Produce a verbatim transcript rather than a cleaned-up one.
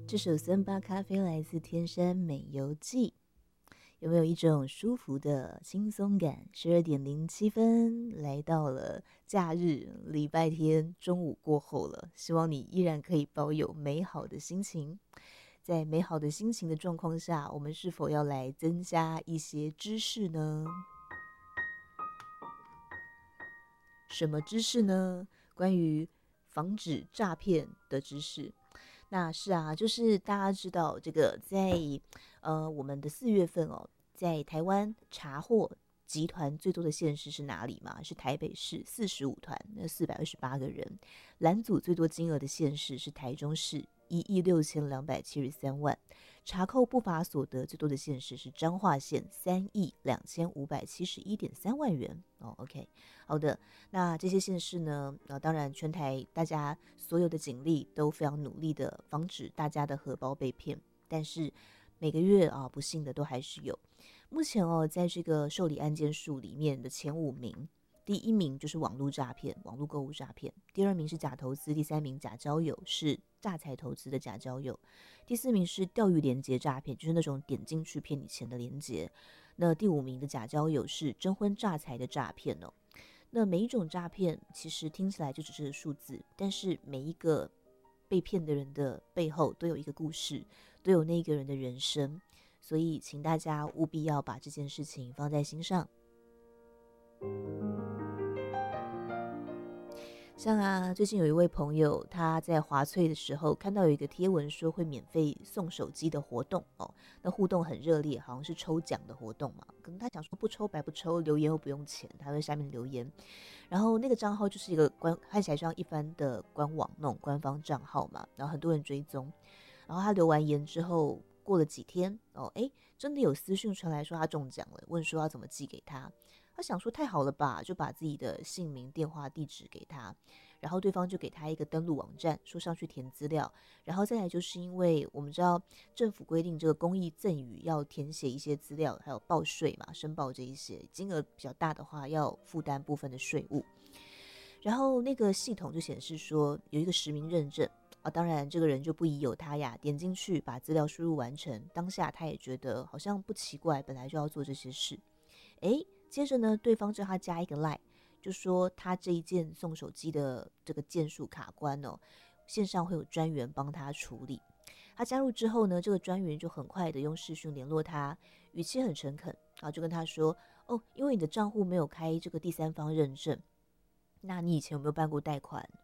这首森巴咖啡来自天山美游记，有没有一种舒服的轻松感？十二点零七分，来到了假日礼拜天中午过后了，希望你依然可以保有美好的心情。在美好的心情的状况下，我们是否要来增加一些知识呢？什么知识呢？关于防止诈骗的知识。那是啊，就是大家知道这个在呃我们的四月份哦，在台湾查获集团最多的县市是哪里嘛？是台北市四十五团，那四百二十八个人。蓝组最多金额的县市是台中市一亿六千两百七十三万。查扣不法所得最多的县市是彰化县三亿两千五百七十一点三万元。哦，OK，好的。那这些县市呢，呃，当然全台大家所有的警力都非常努力的防止大家的荷包被骗，但是每个月啊，不幸的都还是有。目前哦，在这个受理案件数里面的前五名，第一名就是网络诈骗、网络购物诈骗，第二名是假投资，第三名假交友，是诈财投资的假交友，第四名是钓鱼连结诈骗，就是那种点进去骗你钱的连结。那第五名的假交友是征婚诈财的诈骗哦。那每一种诈骗其实听起来就只是数字，但是每一个被骗的人的背后都有一个故事，都有那个人的人生，所以请大家务必要把这件事情放在心上。像啊，最近有一位朋友，他在华翠的时候看到有一个贴文说会免费送手机的活动哦，那互动很热烈，好像是抽奖的活动嘛。可能他想说不抽白不抽，留言又不用钱，他在下面留言。然后那个账号就是一个官，看起来像一般的官网那种官方账号嘛，然后很多人追踪。然后他留完言之后，过了几天哦，哎，真的有私讯传来说他中奖了，问说要怎么寄给他。他想说太好了吧，就把自己的姓名、电话、地址给他，然后对方就给他一个登录网站，说上去填资料，然后再来就是因为我们知道政府规定这个公益赠与要填写一些资料，还有报税嘛，申报这一些金额比较大的话要负担部分的税务，然后那个系统就显示说有一个实名认证。啊，当然，这个人就不疑有他呀，点进去把资料输入完成，当下他也觉得好像不奇怪，本来就要做这些事。诶，接着呢，对方叫他加一个 line， 就说他这一件送手机的这个件数卡关哦，线上会有专员帮他处理。他加入之后呢，这个专员就很快的用视讯联络他，语气很诚恳啊，就跟他说：哦，因为你的账户没有开这个第三方认证，那你以前有没有办过贷款？